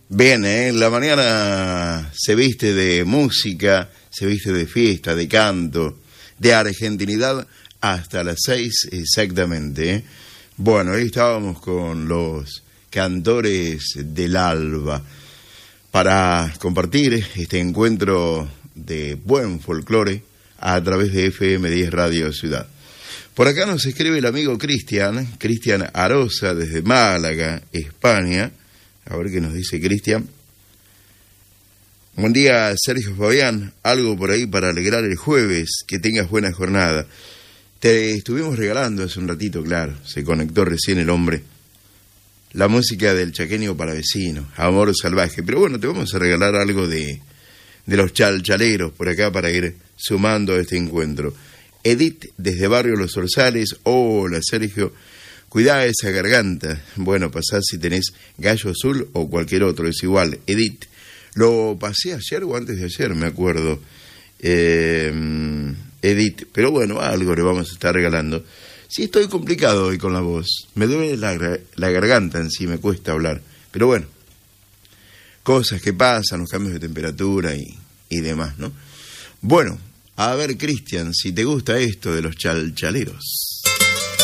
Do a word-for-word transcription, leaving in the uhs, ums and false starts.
Bien, ¿eh? La mañana se viste de música, se viste de fiesta, de canto, de argentinidad hasta las seis exactamente, ¿eh? Bueno, ahí estábamos con los cantores del alba para compartir este encuentro de buen folclore a través de F M diez Radio Ciudad. Por acá nos escribe el amigo Cristian, Cristian Arosa desde Málaga, España. A ver qué nos dice Cristian. Buen día, Sergio Fabián. Algo por ahí para alegrar el jueves. Que tengas buena jornada. Te estuvimos regalando hace un ratito, claro. Se conectó recién el hombre. La música del chaqueño para vecino. Amor salvaje. Pero bueno, te vamos a regalar algo de, de los chalchaleros por acá para ir sumando a este encuentro. Edith, desde Barrio Los Orzales. Hola, Sergio. Cuidá esa garganta. Bueno, pasá si tenés gallo azul o cualquier otro, es igual. Edith, lo pasé ayer o antes de ayer, me acuerdo. Eh, Edith, pero bueno, algo le vamos a estar regalando. Sí, estoy complicado hoy con la voz. Me duele la, la garganta en sí, me cuesta hablar. Pero bueno, cosas que pasan, los cambios de temperatura y, y demás, ¿no? Bueno, a ver, Cristian, si te gusta esto de los chalchaleros.